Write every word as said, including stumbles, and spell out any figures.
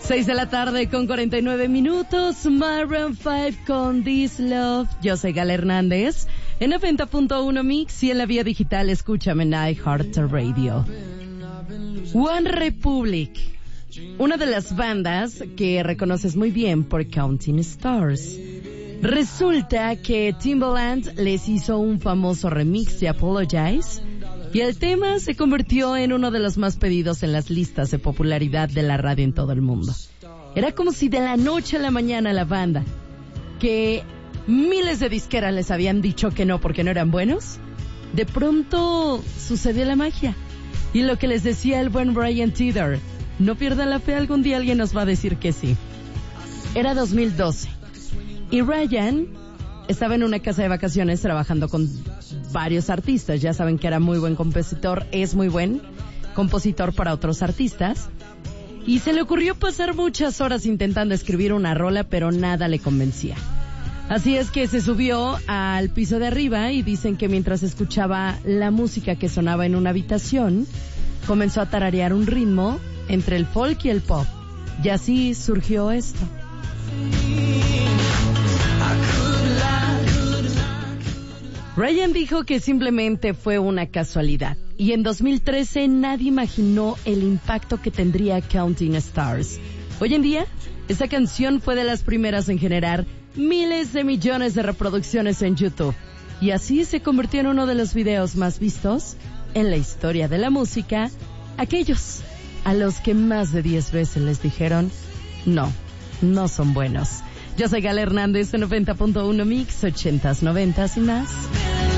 Seis de la tarde con cuarenta y nueve minutos. Maroon cinco con This Love. Yo soy Gala Hernández. En noventa punto uno Mix y en la vía digital escúchame en iHeartRadio. One Republic. Una de las bandas que reconoces muy bien por Counting Stars. Resulta que Timbaland les hizo un famoso remix de Apologize y el tema se convirtió en uno de los más pedidos en las listas de popularidad de la radio en todo el mundo. Era como si de la noche a la mañana la banda, que miles de disqueras les habían dicho que no porque no eran buenos, de pronto sucedió la magia. Y lo que les decía el buen Ryan Tedder, no pierdan la fe, algún día alguien nos va a decir que sí. Era dos mil doce y Ryan estaba en una casa de vacaciones trabajando con varios artistas. Ya saben que era muy buen compositor, es muy buen compositor para otros artistas. Y se le ocurrió pasar muchas horas intentando escribir una rola, pero nada le convencía. Así es que se subió al piso de arriba y dicen que mientras escuchaba la música que sonaba en una habitación, comenzó a tararear un ritmo entre el folk y el pop. Y así surgió esto. Ryan dijo que simplemente fue una casualidad y en dos mil trece nadie imaginó el impacto que tendría Counting Stars. Hoy en día, esta canción fue de las primeras en generar miles de millones de reproducciones en YouTube y así se convirtió en uno de los videos más vistos en la historia de la música. Aquellos a los que más de diez veces les dijeron no, no son buenos. Yo soy Gala Hernández en noventa punto uno Mix, ochentas, noventas y más.